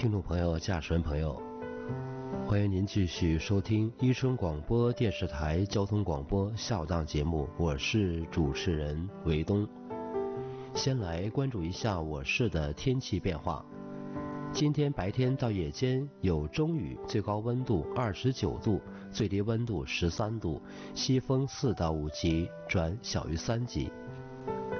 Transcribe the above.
听众朋友、驾驶员朋友，欢迎您继续收听伊春广播电视台交通广播下午档节目，我是主持人维东。先来关注一下我市的天气变化。今天白天到夜间有中雨，最高温度29度，最低温度13度，西风4到5级转小于3级。